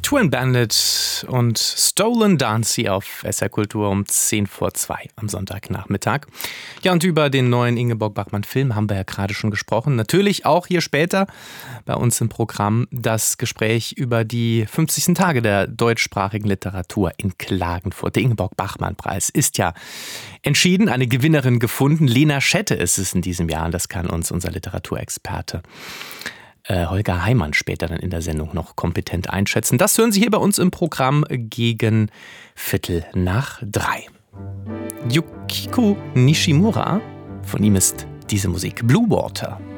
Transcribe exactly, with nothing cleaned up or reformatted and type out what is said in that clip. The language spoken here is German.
Twin Bandit und Stolen Dance hier auf S R Kultur um zehn vor zwei am Sonntagnachmittag. Ja, und über den neuen Ingeborg Bachmann-Film haben wir ja gerade schon gesprochen. Natürlich auch hier später bei uns im Programm das Gespräch über die fünfzigsten Tage der deutschsprachigen Literatur in Klagenfurt. Der Ingeborg-Bachmann-Preis ist ja entschieden, eine Gewinnerin gefunden. Lena Schette ist es in diesem Jahr und das kann uns unser Literaturexperte Äh, Holger Heimann später dann in der Sendung noch kompetent einschätzen. Das hören Sie hier bei uns im Programm gegen Viertel nach drei. Yukiko Nishimura, von ihm ist diese Musik Blue Water.